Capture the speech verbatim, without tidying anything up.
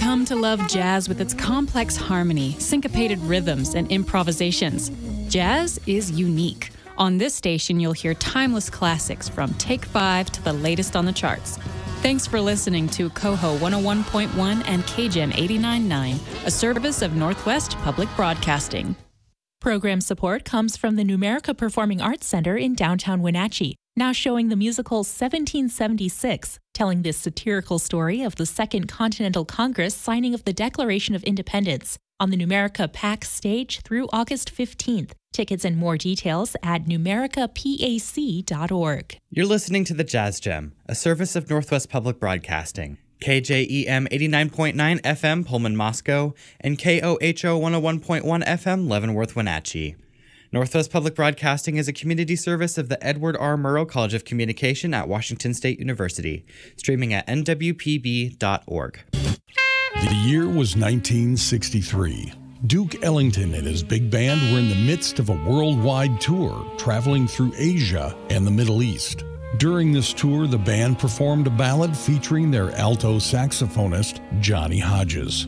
come to love jazz with its complex harmony, syncopated rhythms, and improvisations. Jazz is unique. On this station, you'll hear timeless classics from Take Five to the latest on the charts. Thanks for listening to Coho one oh one point one and K G E M eighty-nine point nine, a service of Northwest Public Broadcasting. Program support comes from the Numerica Performing Arts Center in downtown Wenatchee, now showing the musical seventeen seventy-six, telling this satirical story of the Second Continental Congress signing of the Declaration of Independence on the Numerica PAC stage through August fifteenth. Tickets and more details at numerica pac dot org. You're listening to the Jazz Gem, a service of Northwest Public Broadcasting. K J E M eighty-nine point nine F M Pullman, Moscow, and K O H O one oh one point one F M Leavenworth, Wenatchee. Northwest Public Broadcasting is a community service of the Edward R. Murrow College of Communication at Washington State University, streaming at N W P B dot org. The year was nineteen sixty-three. Duke Ellington and his big band were in the midst of a worldwide tour, traveling through Asia and the Middle East. During this tour, the band performed a ballad featuring their alto saxophonist, Johnny Hodges.